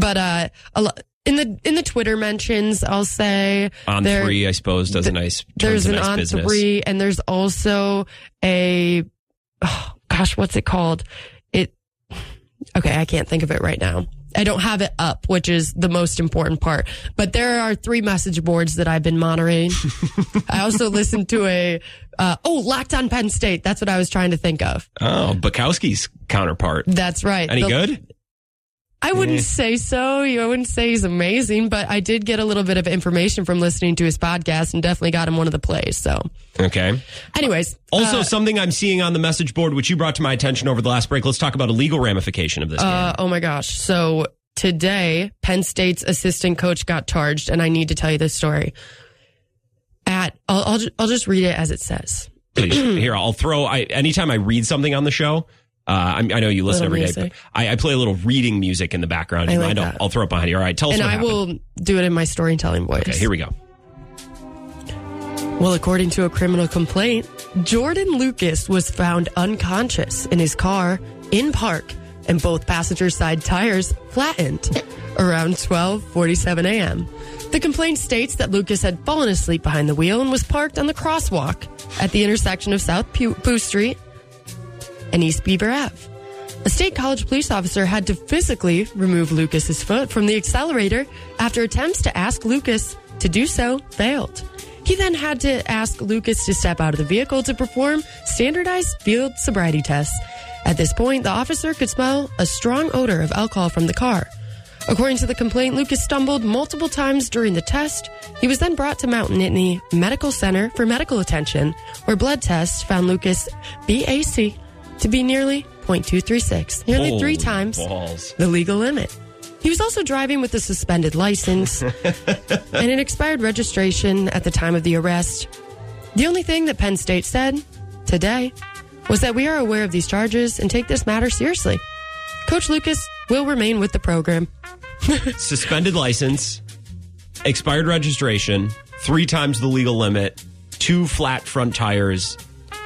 But in the Twitter mentions, I'll say On Three, I suppose, does a nice. There's an nice On business. Three, and there's also what's it called? Okay, I can't think of it right now. I don't have it up, which is the most important part. But there are 3 message boards that I've been monitoring. I also listened to Locked on Penn State. That's what I was trying to think of. Oh, Bukowski's counterpart. That's right. Any good? I wouldn't say so. I wouldn't say he's amazing, but I did get a little bit of information from listening to his podcast and definitely got him one of the plays. So, okay. Anyways. Also, something I'm seeing on the message board, which you brought to my attention over the last break. Let's talk about a legal ramification of this game. Oh my gosh. So today, Penn State's assistant coach got charged, and I need to tell you this story. I'll just read it as it says. Please. Here, I'll throw, anytime I read something on the show, I know you listen every day, but I play a little reading music in the background. I like that. I'll throw it behind you. All right, tell us what happened. And I will do it in my storytelling voice. Okay, here we go. Well, according to a criminal complaint, Jordan Lucas was found unconscious in his car in park, and both passenger side tires flattened around 12:47 a.m. The complaint states that Lucas had fallen asleep behind the wheel and was parked on the crosswalk at the intersection of South Pooh Street and East Beaver Ave. A State College police officer had to physically remove Lucas's foot from the accelerator after attempts to ask Lucas to do so failed. He then had to ask Lucas to step out of the vehicle to perform standardized field sobriety tests. At this point, the officer could smell a strong odor of alcohol from the car. According to the complaint, Lucas stumbled multiple times during the test. He was then brought to Mount Nittany Medical Center for medical attention, where blood tests found Lucas' BAC to be nearly 0.236, nearly Holy 3 times balls. the legal limit. He was also driving with a suspended license and an expired registration at the time of the arrest. The only thing that Penn State said today was that we are aware of these charges and take this matter seriously. Coach Lucas will remain with the program. Suspended license, expired registration, 3 times the legal limit, 2 flat front tires,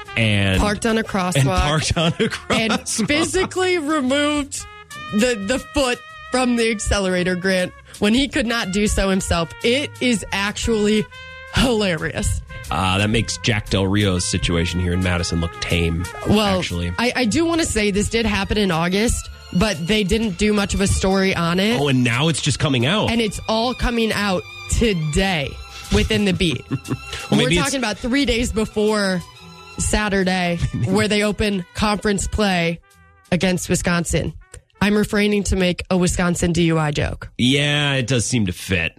and parked on a crosswalk. And physically removed the foot from the accelerator, Grant, when he could not do so himself. It is actually hilarious. That makes Jack Del Rio's situation here in Madison look tame. Well, actually, I do want to say this did happen in August, but they didn't do much of a story on it. Oh, and now it's just coming out. And it's all coming out today within the beat. We're talking about 3 days before Saturday, where they open conference play against Wisconsin. I'm refraining to make a Wisconsin DUI joke. Yeah, it does seem to fit.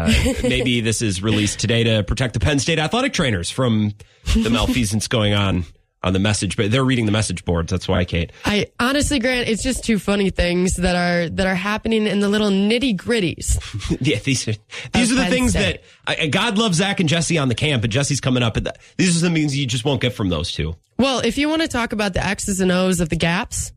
Maybe this is released today to protect the Penn State athletic trainers from the malfeasance going on the message, but they're reading the message boards. That's why, Kate. I honestly, Grant, it's just 2 funny things that are happening in the little nitty gritties. Yeah, these are the things that God loves Zach and Jesse on the camp, and Jesse's coming up. These are the things you just won't get from those 2. Well, if you want to talk about the X's and O's of the gaps,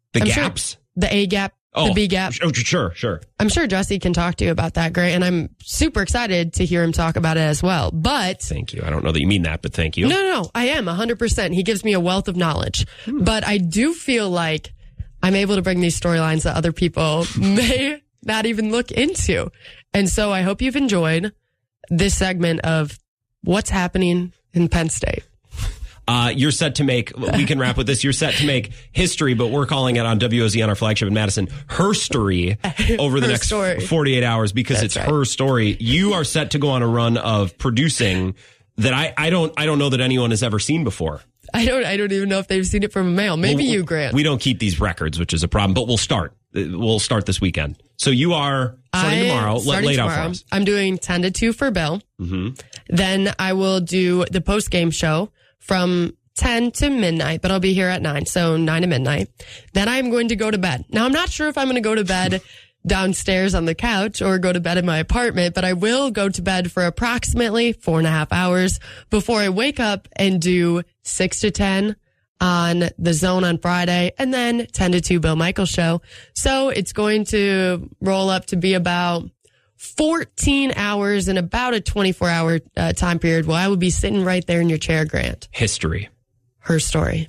gaps. The A gap, the B gap. Oh, sure. I'm sure Jesse can talk to you about that, Grant, and I'm super excited to hear him talk about it as well. But thank you. I don't know that you mean that, but thank you. No, I am 100%. He gives me a wealth of knowledge. But I do feel like I'm able to bring these storylines that other people may not even look into. And so I hope you've enjoyed this segment of what's happening in Penn State. You're set to make, we can wrap with this, you're set to make history, but we're calling it on WOZ on our flagship in Madison, her story over the next 48 hours because it's her story. You are set to go on a run of producing that I don't know that anyone has ever seen before. I don't even know if they've seen it from a male. Maybe you, Grant. We don't keep these records, which is a problem, but we'll start. We'll start this weekend. So you are starting tomorrow. Lay it out for us. I'm doing 10 to 2 for Bill. Mm-hmm. Then I will do the post-game show from 10 to midnight, but I'll be here at 9, so 9 to midnight. Then I'm going to go to bed. Now, I'm not sure if I'm going to go to bed downstairs on the couch or go to bed in my apartment, but I will go to bed for approximately 4.5 hours before I wake up and do 6 to 10 on The Zone on Friday, and then 10 to 2 Bill Michaels show. So it's going to roll up to be about 14 hours in about a 24-hour time period. Well, I will be sitting right there in your chair, Grant. History. Her story.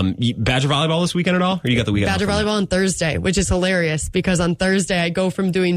Badger volleyball this weekend at all? Or you got the weekend? Badger volleyball on Thursday, which is hilarious because on Thursday I go from doing